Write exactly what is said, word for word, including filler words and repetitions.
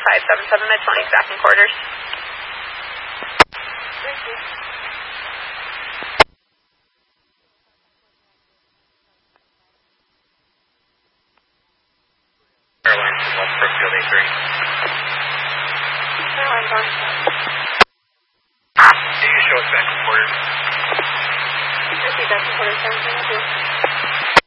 five seven seven mid-twenty exacting quarters. Thank you. Airlines from West Brookfield A three. Airlines on. Can you show us back in quarters? I see back in quarters, seven seven two.